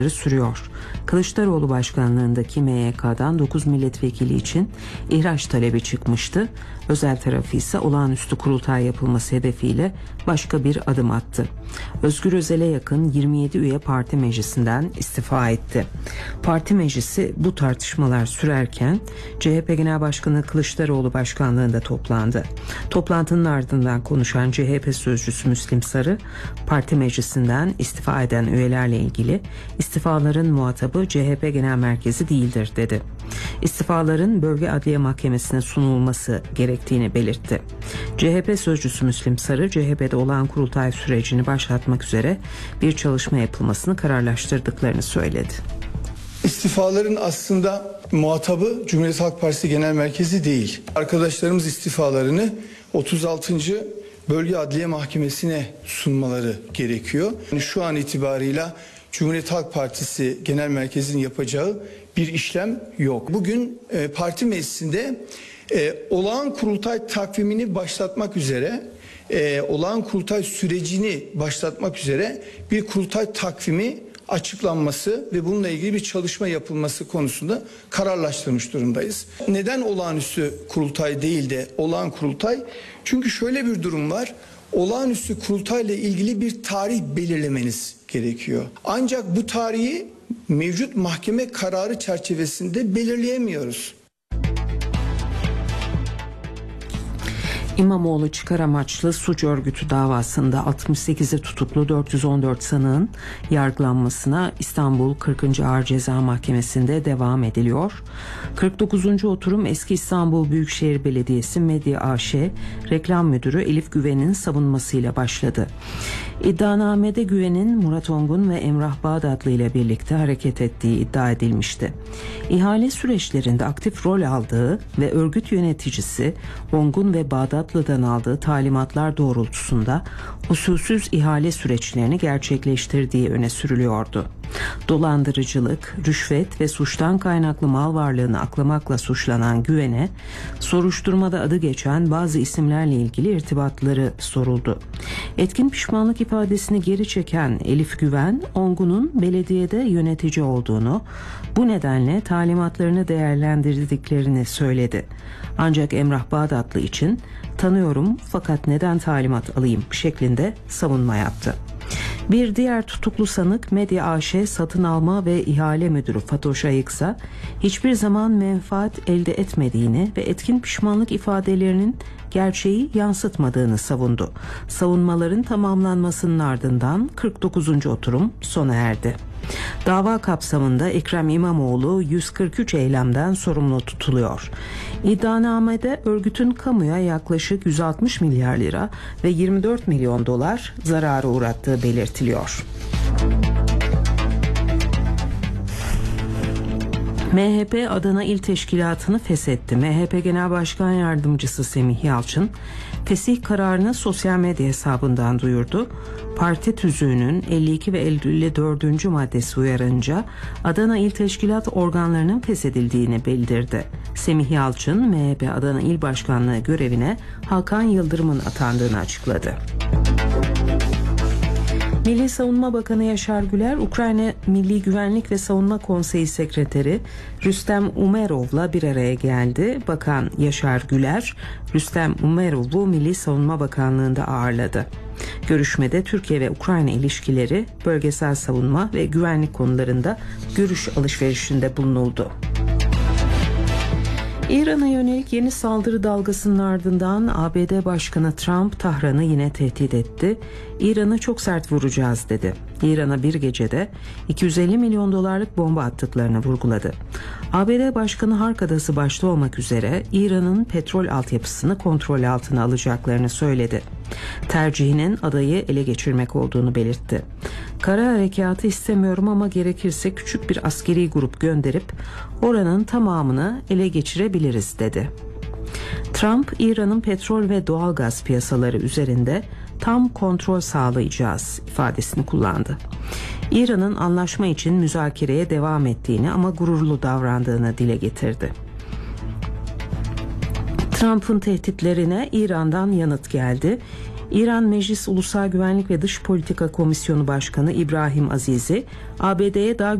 sürüyor. Kılıçdaroğlu başkanlığındaki MYK'dan 9 milletvekili için ihraç talebi çıkmıştı. Özel tarafı ise olağanüstü kurultay yapılması hedefiyle başka bir adım attı. Özgür Özel'e yakın 27 üye parti meclisinden istifa etti. Parti meclisi bu tartışmalar sürerken CHP Genel Başkanı Kılıçdaroğlu başkanlığında toplandı. Toplantının ardından konuşan CHP sözcüsü Müslim Sarı, parti meclisinden istifa eden üyelerle ilgili istifaların muhatabı CHP Genel Merkezi değildir dedi. İstifaların Bölge Adliye Mahkemesi'ne sunulması gerektiğini belirtti. CHP sözcüsü Müslim Sarı, CHP'de olağan kurultay sürecini başlatmak üzere bir çalışma yapılmasını kararlaştırdıklarını söyledi. İstifaların aslında muhatabı Cumhuriyet Halk Partisi Genel Merkezi değil. Arkadaşlarımız istifalarını 36. Bölge Adliye Mahkemesi'ne sunmaları gerekiyor. Yani şu an itibarıyla Cumhuriyet Halk Partisi Genel Merkezi'nin yapacağı bir işlem yok. Bugün parti meclisinde olağan kurultay takvimini başlatmak üzere, olağan kurultay sürecini başlatmak üzere bir kurultay takvimi açıklanması ve bununla ilgili bir çalışma yapılması konusunda kararlaştırmış durumdayız. Neden olağanüstü kurultay değil de olağan kurultay? Çünkü şöyle bir durum var. Olağanüstü kurultayla ilgili bir tarih belirlemeniz gerekiyor. Ancak bu tarihi mevcut mahkeme kararı çerçevesinde belirleyemiyoruz. İmamoğlu çıkar amaçlı suç örgütü davasında 68'i tutuklu 414 sanığın yargılanmasına İstanbul 40. Ağır Ceza Mahkemesi'nde devam ediliyor. 49. oturum eski İstanbul Büyükşehir Belediyesi Medya AŞ Reklam Müdürü Elif Güven'in savunmasıyla başladı. İddianamede Güven'in Murat Ongun ve Emrah Bağdatlı ile birlikte hareket ettiği iddia edilmişti. İhale süreçlerinde aktif rol aldığı ve örgüt yöneticisi Ongun ve Bağdatlı'dan aldığı talimatlar doğrultusunda usulsüz ihale süreçlerini gerçekleştirdiği öne sürülüyordu. Dolandırıcılık, rüşvet ve suçtan kaynaklı mal varlığını aklamakla suçlanan Güven'e soruşturmada adı geçen bazı isimlerle ilgili irtibatları soruldu. Etkin pişmanlık ifadesini geri çeken Elif Güven, Ongun'un belediyede yönetici olduğunu, bu nedenle talimatlarını değerlendirdiklerini söyledi. Ancak Emrah Bağdatlı için tanıyorum fakat neden talimat alayım şeklinde savunma yaptı. Bir diğer tutuklu sanık Medya AŞ Satın Alma ve İhale Müdürü Fatoş Ayıksa hiçbir zaman menfaat elde etmediğini ve etkin pişmanlık ifadelerinin gerçeği yansıtmadığını savundu. Savunmaların tamamlanmasının ardından 49. oturum sona erdi. Dava kapsamında Ekrem İmamoğlu 143 eylemden sorumlu tutuluyor. İddianamede örgütün kamuya yaklaşık 160 milyar lira ve 24 milyon dolar zarara uğrattığı belirtiliyor. MHP Adana İl Teşkilatı'nı feshetti. MHP Genel Başkan Yardımcısı Semih Yalçın, fesih kararını sosyal medya hesabından duyurdu. Parti tüzüğünün 52 ve 54. maddesi uyarınca Adana İl Teşkilat organlarının feshedildiğini bildirdi. Semih Yalçın, MHP Adana İl Başkanlığı görevine Hakan Yıldırım'ın atandığını açıkladı. Milli Savunma Bakanı Yaşar Güler, Ukrayna Milli Güvenlik ve Savunma Konseyi Sekreteri Rüstem Umerov'la bir araya geldi. Bakan Yaşar Güler, Rüstem Umerov'u Milli Savunma Bakanlığı'nda ağırladı. Görüşmede Türkiye ve Ukrayna ilişkileri, bölgesel savunma ve güvenlik konularında görüş alışverişinde bulunuldu. İran'a yönelik yeni saldırı dalgasının ardından ABD Başkanı Trump Tahran'ı yine tehdit etti. İran'ı çok sert vuracağız dedi. İran'a bir gecede 250 milyon dolarlık bomba attıklarını vurguladı. ABD Başkanı Hark Adası başta olmak üzere İran'ın petrol altyapısını kontrol altına alacaklarını söyledi. Tercihinin adayı ele geçirmek olduğunu belirtti. Kara harekatı istemiyorum ama gerekirse küçük bir askeri grup gönderip oranın tamamını ele geçirebiliriz dedi. Trump, İran'ın petrol ve doğalgaz piyasaları üzerinde tam kontrol sağlayacağız ifadesini kullandı. İran'ın anlaşma için müzakereye devam ettiğini ama gururlu davrandığını dile getirdi. Trump'ın tehditlerine İran'dan yanıt geldi. İran Meclis Ulusal Güvenlik ve Dış Politika Komisyonu Başkanı İbrahim Azizi, ABD'ye daha